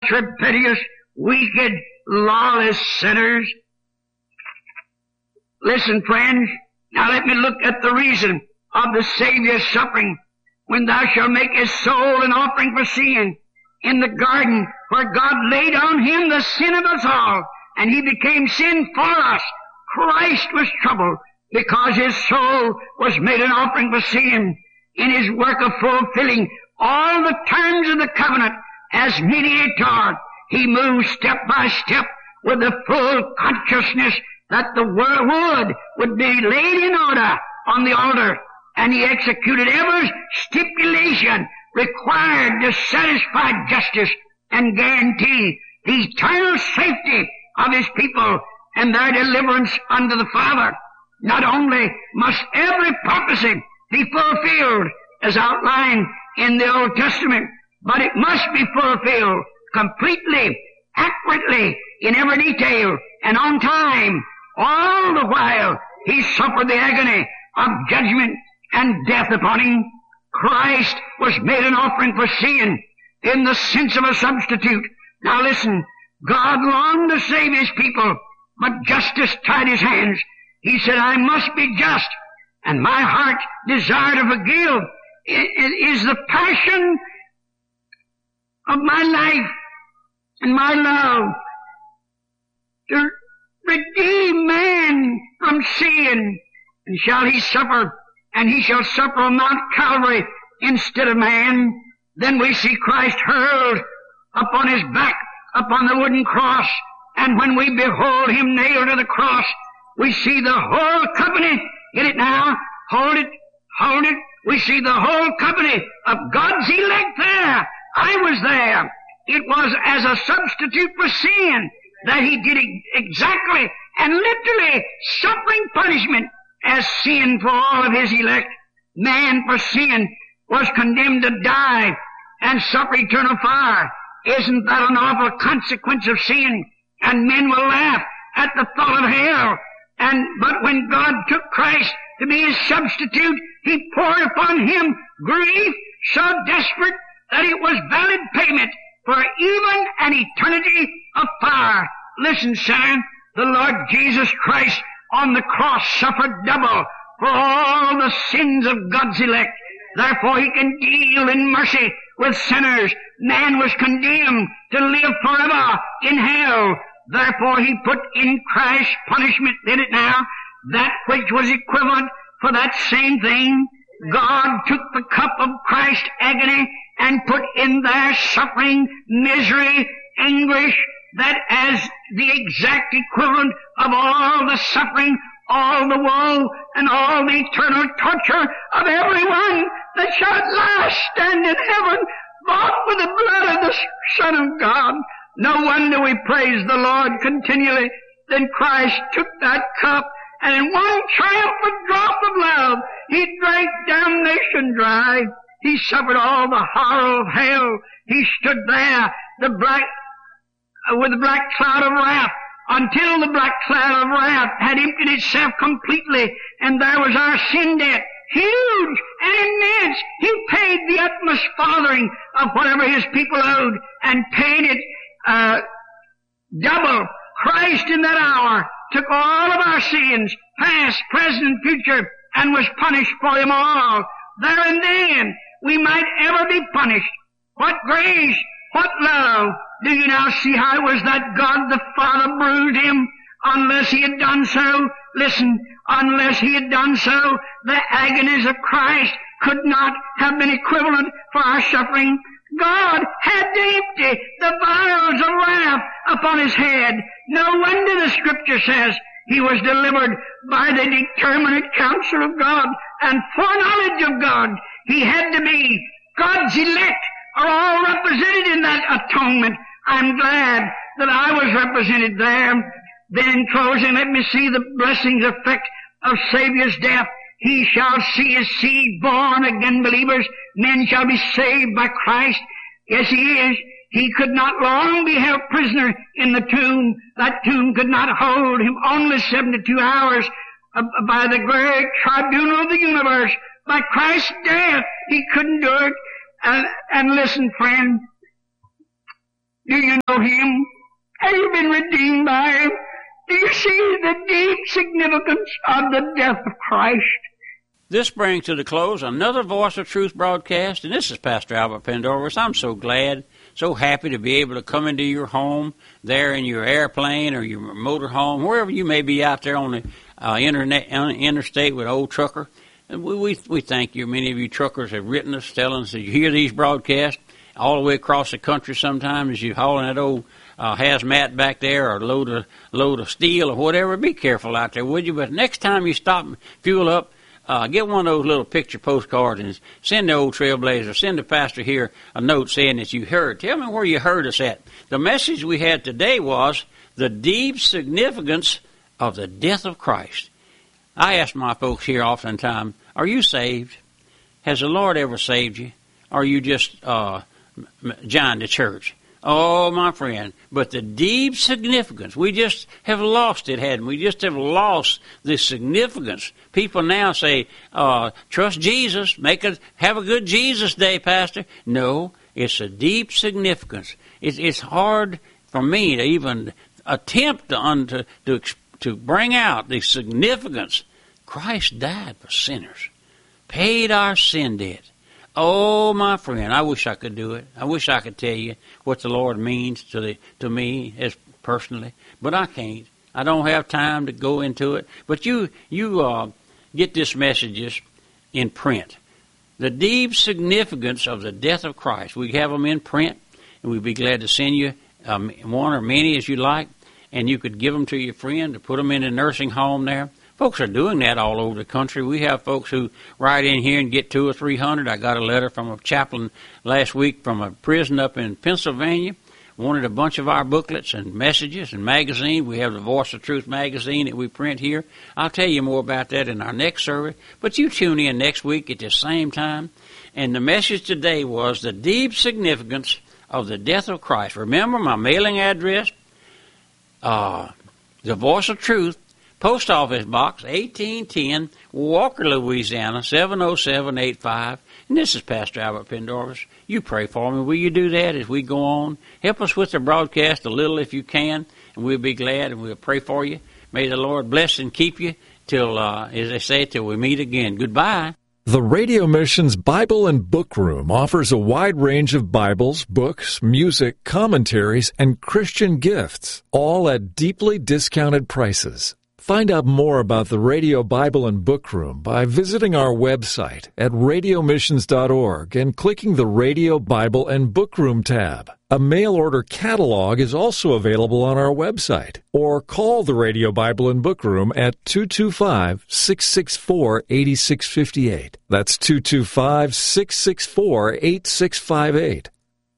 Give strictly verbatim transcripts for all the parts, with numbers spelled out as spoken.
such rebellious, wicked, lawless sinners? Listen, friends, now let me look at the reason of the Savior's suffering. When thou shalt make his soul an offering for sin, in the garden where God laid on him the sin of us all, and he became sin for us, Christ was troubled because his soul was made an offering for sin. In his work of fulfilling all the terms of the covenant as mediator, he moved step by step with the full consciousness that the wood would be laid in order on the altar, and he executed every stipulation required to satisfy justice and guarantee the eternal safety of his people and their deliverance unto the Father. Not only must every prophecy be fulfilled as outlined in the Old Testament, but it must be fulfilled completely, accurately, in every detail, and on time. All the while he suffered the agony of judgment and death upon him. Christ was made an offering for sin in the sense of a substitute. Now listen, God longed to save his people, but justice tied his hands. He said, I must be just, and my heart desire to forgive. It is the passion of my life and my love to redeem man from sin. And shall he suffer, and he shall suffer on Mount Calvary instead of man. Then we see Christ hurled upon his back upon the wooden cross, and when we behold him nailed to the cross, we see the whole company. Get it now? Hold it, hold it. We see the whole company of God's elect there. I was there. It was as a substitute for sin that he did exactly and literally suffering punishment as sin for all of his elect. Man for sin was condemned to die and suffer eternal fire. Isn't that an awful consequence of sin? And men will laugh at the thought of hell. And but when God took Christ to be his substitute, he poured upon him grief so desperate that it was valid payment for even an eternity of fire. Listen, son, the Lord Jesus Christ on the cross suffered double for all the sins of God's elect. Therefore he can deal in mercy with sinners. Man was condemned to live forever in hell. Therefore he put in Christ's punishment, did it now, that which was equivalent for that same thing. God took the cup of Christ's agony and put in their suffering, misery, anguish, that as the exact equivalent of all the suffering, all the woe, and all the eternal torture of everyone that shall at last stand in heaven, bought with the blood of the Son of God. No wonder we praise the Lord continually. Then Christ took that cup, and in one triumphant drop of love, he drank damnation dry. He suffered all the horror of hell. He stood there, the black, uh, with the black cloud of wrath, until the black cloud of wrath had emptied itself completely, and there was our sin debt, huge and immense. He paid the utmost fathering of whatever his people owed, and paid it uh, double. Christ in that hour took all of our sins, past, present, and future, and was punished for them all. There and then we might ever be punished. What grace, what love. Do you now see how it was that God the Father bruised him? Unless he had done so, listen, unless he had done so, the agonies of Christ could not have been equivalent for our suffering. God had to empty the vials of wrath upon his head. No wonder the Scripture says he was delivered by the determinate counsel of God and foreknowledge of God. He had to be. God's elect are all represented in that atonement. I'm glad that I was represented there. Then in closing, let me see the blessings effect of Savior's death. He shall see his seed born again believers. Men shall be saved by Christ. Yes, he is. He could not long be held prisoner in the tomb. That tomb could not hold him only seventy-two hours. Uh, by the great tribunal of the universe, by Christ's death, he couldn't do it. And, and listen, friend, Do you know Him? Have you been redeemed by Him? Do you see the deep significance of the death of Christ? This brings to the close another Voice of Truth broadcast, and this is Pastor Albert Pendarvis. I'm so glad, so happy to be able to come into your home, there in your airplane or your motor home, wherever you may be out there on the uh, internet, on the interstate with Old Trucker. And we, we we thank you. Many of you truckers have written us, telling us that you hear these broadcasts all the way across the country sometimes as you're hauling that old uh, hazmat back there or load of, load of steel or whatever. Be careful out there, would you? But next time you stop and fuel up, Uh, get one of those little picture postcards and send the old Trailblazer, send the pastor here a note saying that you heard. Tell me where you heard us at. The message we had today was the deep significance of the death of Christ. I ask my folks here oftentimes, are you saved? Has the Lord ever saved you? Or are you just uh, joined the church? Oh, my friend, but the deep significance, we just have lost it, hadn't we? We just have lost the significance. People now say, uh, trust Jesus, make a, have a good Jesus day, Pastor. No, it's a deep significance. It, it's hard for me to even attempt to, un, to, to, to bring out the significance. Christ died for sinners, paid our sin debt. Oh, my friend, I wish I could do it. I wish I could tell you what the Lord means to the to me as personally, but I can't. I don't have time to go into it. But you you uh, get this messages in print. The deep significance of the death of Christ. We have them in print, and we'd be glad to send you um, one or many as you like, and you could give them to your friend to put them in a nursing home there. Folks are doing that all over the country. We have folks who write in here and get two or three hundred. I got a letter from a chaplain last week from a prison up in Pennsylvania. Wanted a bunch of our booklets and messages and magazine. We have the Voice of Truth magazine that we print here. I'll tell you more about that in our next service. But you tune in next week at the same time. And the message today was the deep significance of the death of Christ. Remember my mailing address? Uh, the Voice of Truth. Post Office Box, eighteen ten, Walker, Louisiana, seven oh seven eight five. And this is Pastor Albert Pendarvis. You pray for me. Will you do that as we go on? Help us with the broadcast a little if you can, and we'll be glad, and we'll pray for you. May the Lord bless and keep you till, uh, as they say, till we meet again. Goodbye. The Radio Missions Bible and Book Room offers a wide range of Bibles, books, music, commentaries, and Christian gifts, all at deeply discounted prices. Find out more about the Radio Bible and Book Room by visiting our website at radio missions dot org and clicking the Radio Bible and Book Room tab. A mail order catalog is also available on our website, or call the Radio Bible and Book Room at two two five, six six four, eight six five eight. That's two two five, six six four, eight six five eight.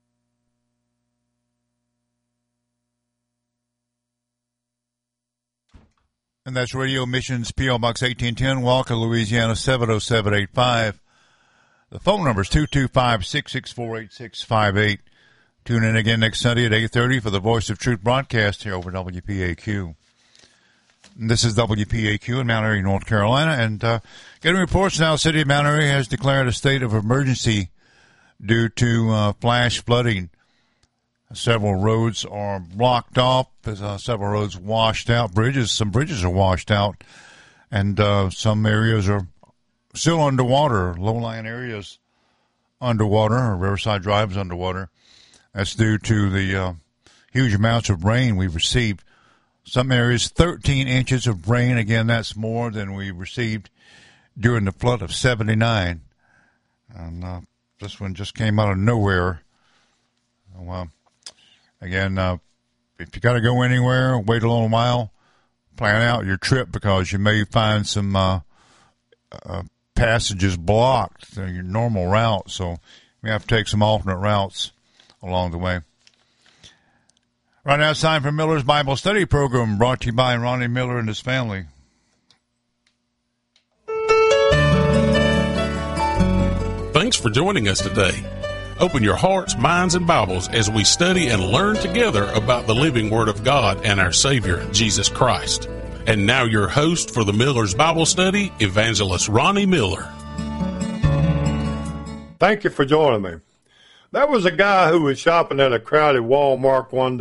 And that's Radio Missions, P O. Box eighteen ten, Walker, Louisiana, seven oh seven eight five. The phone number is two two five, six six four, eight six five eight. Tune in again next Sunday at eight thirty for the Voice of Truth broadcast here over W P A Q. And this is W P A Q in Mount Airy, North Carolina. And uh, getting reports now, the city of Mount Airy has declared a state of emergency due to uh, flash flooding. Several roads are blocked off. There's uh, several roads washed out. Bridges, some bridges are washed out, and uh, some areas are still underwater. Low-lying areas underwater, or Riverside Drive is underwater. That's due to the uh, huge amounts of rain we've received. Some areas, thirteen inches of rain. Again, that's more than we received during the flood of seventy-nine. And uh, this one just came out of nowhere. Well. Uh, Again, uh, if you got to go anywhere, wait a little while, plan out your trip because you may find some uh, uh, passages blocked in your normal route. So you have to take some alternate routes along the way. Right now it's time for Miller's Bible Study Program, brought to you by Ronnie Miller and his family. Thanks for joining us today. Open your hearts, minds, and Bibles as we study and learn together about the living Word of God and our Savior, Jesus Christ. And now your host for the Miller's Bible Study, Evangelist Ronnie Miller. Thank you for joining me. There was a guy who was shopping at a crowded Walmart one